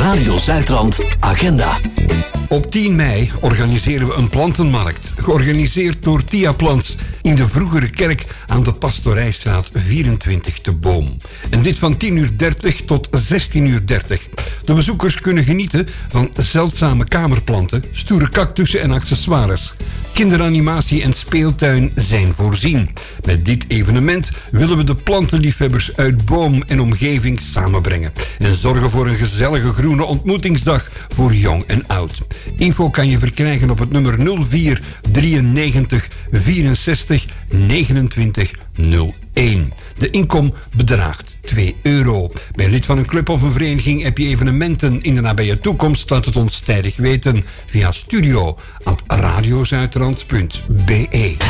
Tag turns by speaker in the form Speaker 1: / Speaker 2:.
Speaker 1: Radio Zuidrand Agenda.
Speaker 2: Op 10 mei organiseren we een plantenmarkt, georganiseerd door Tia Plants in de vroegere kerk aan de Pastorijstraat 24 te Boom. En dit van 10:30 tot 16:30. De bezoekers kunnen genieten van zeldzame kamerplanten, stoere cactussen en accessoires. Kinderanimatie en speeltuin zijn voorzien. Met dit evenement willen we de plantenliefhebbers uit Boom en omgeving samenbrengen en zorgen voor een gezellige groene ontmoetingsdag voor jong en oud. Info kan je verkrijgen op het nummer 04 93 64 29 01. De inkom bedraagt €2. Bij lid van een club of een vereniging heb je evenementen in de nabije toekomst. Laat het ons tijdig weten via studio@radiozuidrand.be.